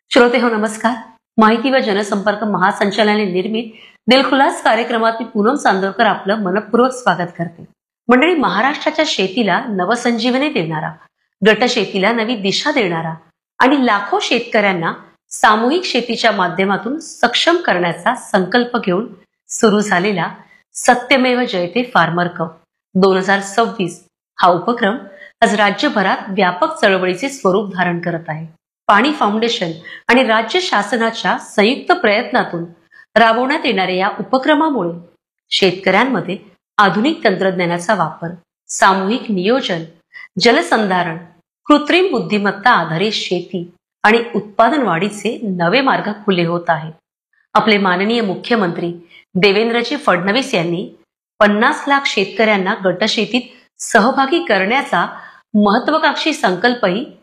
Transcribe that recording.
श्रोते हो नमस्कार. माहिती व जनसंपर्क महासंचालनालय निर्मित दिलखुलास कार्यक्रमात मी पूनम चांदोरकर आपलं मनपूर्वक स्वागत करते. मंडळी, महाराष्ट्राच्या शेतीला नवसंजीवनी देणारा, गट शेतीला नवी दिशा देणारा आणि लाखो शेतकऱ्यांना सामूहिक शेतीच्या माध्यमातून सक्षम करण्याचा संकल्प घेऊन सुरू झालेला सत्यमेव जयते फार्मर कप 2026 हा उपक्रम आज राज्यभरात व्यापक चळवळीचे स्वरूप धारण करत आहे. पाणी फाउंडेशन आणि राज्य शासनाच्या संयुक्त प्रयत्नातून राबवण्यात येणाऱ्या या उपक्रमामुळे शेतकऱ्यांमध्ये आधुनिक तंत्रज्ञानाचा वापर, सामूहिक नियोजन, जलसंधारण, कृत्रिम बुद्धिमत्ता आधारित शेती आणि उत्पादन वाढीचे नवे मार्ग खुले होत आहेत. आपले माननीय मुख्यमंत्री देवेंद्रजी फडणवीस यांनी 50 लाख शेतकऱ्यांना गटशेतीत सहभागी करण्याचा महत्वाकांक्षी संकल्पही